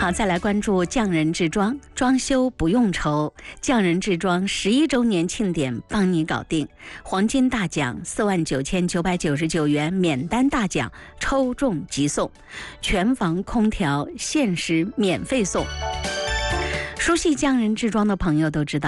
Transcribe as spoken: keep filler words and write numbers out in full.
好，再来关注匠人制装，装修不用愁，匠人制装十一周年庆典帮你搞定，黄金大奖四万九千九百九十九元，免单大奖抽中即送，全房空调限时免费送。熟悉匠人制装的朋友都知道。